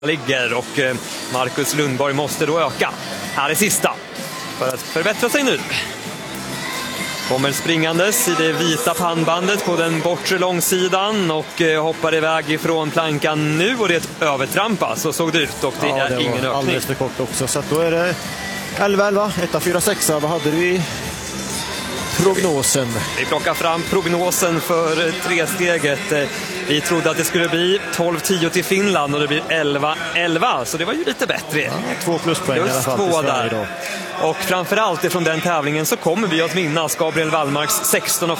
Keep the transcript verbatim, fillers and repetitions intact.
ligger och Marcus Lundborg måste då öka. Här är sista för att förbättra sig nu. Kommer springandes i det vita pannbandet på den bortre långsidan och hoppar iväg ifrån plankan nu, och det är ett övertrampa, så såg det ut, och det ja, är det ingen ökning. Alldeles för kort också, så att då är det elva elva, ett fyra sex. Vad hade du i prognosen? Vi plockar fram prognosen för tresteget. Vi trodde att det skulle bli tolv tio till Finland och det blir elva elva, så det var ju lite bättre. Ja, två pluspoäng i alla fall till Sverige då. Och framförallt ifrån den tävlingen så kommer vi att minnas Gabriel Wallmarks sexton